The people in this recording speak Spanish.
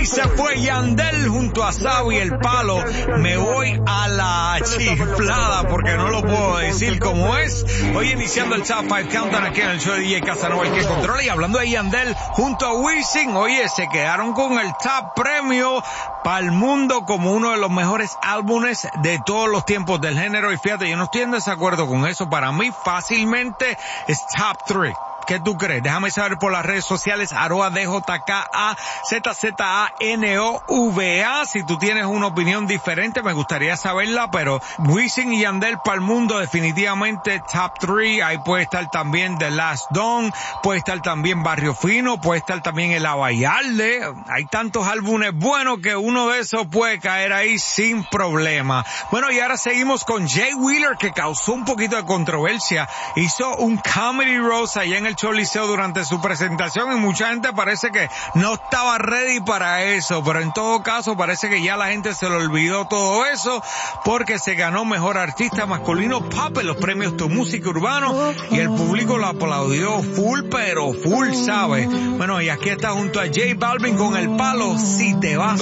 Ahí se fue Yandel junto a Sabi el Palo. Me voy a la chiflada porque no lo puedo decir como es. Hoy iniciando el Top 5 Countdown aquí en el show de DJ Casanova, el que controla. Y hablando de Yandel junto a Wisin, oye, se quedaron con el top premio para el mundo como uno de los mejores álbumes de todos los tiempos del género. Y fíjate, yo no estoy en desacuerdo con eso. Para mí fácilmente es top 3. ¿Qué tú crees? Déjame saber por las redes sociales, @DJKAZZANOVA. Si tú tienes una opinión diferente, me gustaría saberla, pero Wisin y Yandel para el mundo definitivamente top 3. Ahí puede estar también The Last Don, puede estar también Barrio Fino, puede estar también El Abayarde. Hay tantos álbumes buenos que uno de esos puede caer ahí sin problema. Bueno, y ahora seguimos con Jay Wheeler, que causó un poquito de controversia. Hizo un comedy roast allá en el Choliseo durante su presentación y mucha gente parece que no estaba ready para eso, pero en todo caso parece que ya la gente se le olvidó todo eso porque se ganó Mejor Artista Masculino Pop en los premios Tu Música Urbano y el público lo aplaudió full, pero full, ¿sabes? Bueno, y aquí está junto a J Balvin con El Palo, Si Te Vas.